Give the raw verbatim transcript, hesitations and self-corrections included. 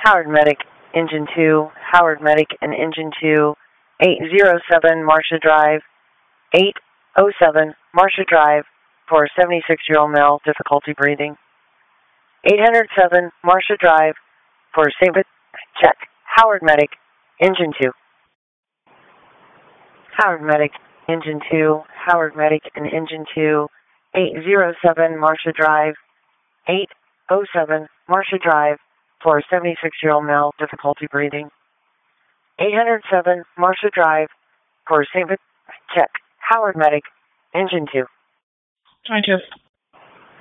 Howard Medic, Engine two, Howard Medic and Engine two, eight oh seven Marcia Drive, eight oh seven Marcia Drive for a seventy-six-year-old male, difficulty breathing. eight oh seven Marcia Drive for Saint check. Howard Medic, Engine two. Howard Medic, Engine two, Howard Medic and Engine two, eight oh seven Marcia Drive, eight oh seven Marcia Drive for a seventy-six-year-old male, difficulty breathing. eight oh seven Marcia Drive for Saint check. Howard Medic, Engine two. Hi, Jeff.